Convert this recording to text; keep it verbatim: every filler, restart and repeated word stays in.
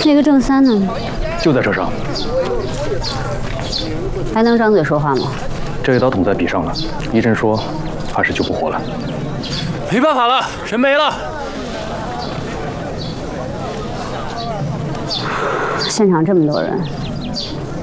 那个郑三呢？ 就在车上。 还能张嘴说话吗？ 这一刀捅在笔上了，医生说还是救不活了。 没办法了，人没了。 现场这么多人，